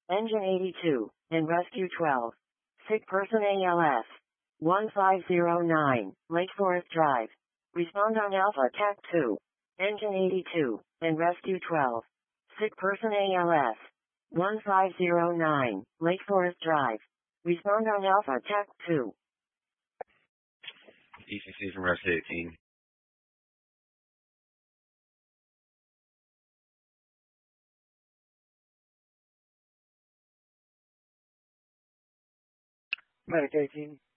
Engine 82, and Rescue 12. Sick person ALS. 1509, Lake Forest Drive. Respond on Alpha TAC 2. Engine 82, and Rescue 12. Sick person ALS. 1509, Lake Forest Drive. Respond on Alpha TAC 2. ECC from Rescue 18. Medic 18.